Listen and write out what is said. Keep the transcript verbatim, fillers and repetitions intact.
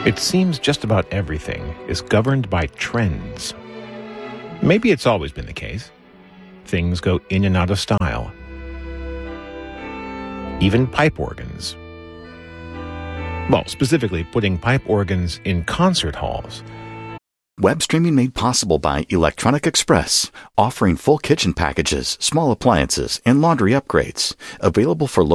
It seems just about everything is governed by trends. Maybe it's always been the case. Things go in and out of style. Even pipe organs. Well, specifically putting pipe organs in concert halls. Web streaming made possible by Electronic Express, offering full kitchen packages, small appliances, and laundry upgrades. Available for local